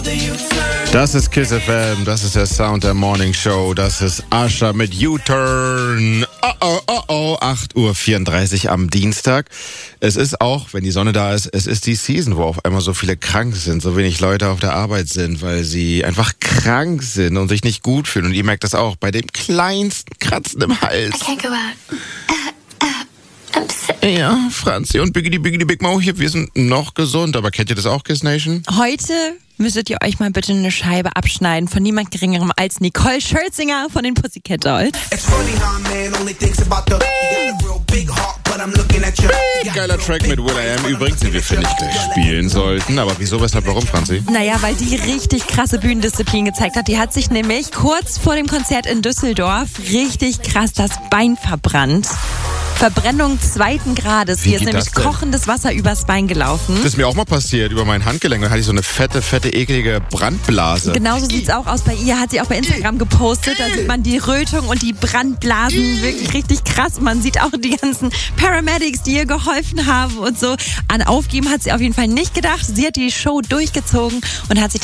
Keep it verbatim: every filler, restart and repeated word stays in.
Das ist Kiss F M, das ist der Sound der Morning Show, das ist Usher mit U-Turn. Oh oh oh oh, acht Uhr vierunddreißig am Dienstag. Es ist auch, wenn die Sonne da ist, es ist die Season, wo auf einmal so viele krank sind, so wenig Leute auf der Arbeit sind, weil sie einfach krank sind und sich nicht gut fühlen. Und ihr merkt das auch bei dem kleinsten Kratzen im Hals. I can't go out. Uh, uh, I'm sick. Ja, Franzi und Biggity Biggity Big Mo hier, wir sind noch gesund, aber kennt ihr das auch, Kiss Nation? Heute müsstet ihr euch mal bitte eine Scheibe abschneiden von niemand Geringerem als Nicole Scherzinger von den Pussycat Dolls. Geiler Track mit will.i.am übrigens, den wir, finde ich, gleich spielen sollten. Aber wieso, weshalb, warum, Franzi? Naja, weil die richtig krasse Bühnendisziplin gezeigt hat. Die hat sich nämlich kurz vor dem Konzert in Düsseldorf richtig krass das Bein verbrannt. Verbrennung zweiten Grades. Wie Hier ist geht nämlich das denn? kochendes Wasser übers Bein gelaufen. Das ist mir auch mal passiert, über mein Handgelenk. Da hatte ich so eine fette, fette, eklige Brandblase. Genauso sieht's auch aus bei ihr. Hat sie auch bei Instagram gepostet. Da sieht man die Rötung und die Brandblasen wirklich richtig krass. Man sieht auch die ganzen Paramedics, die ihr geholfen haben und so. An Aufgeben hat sie auf jeden Fall nicht gedacht. Sie hat die Show durchgezogen und hat sich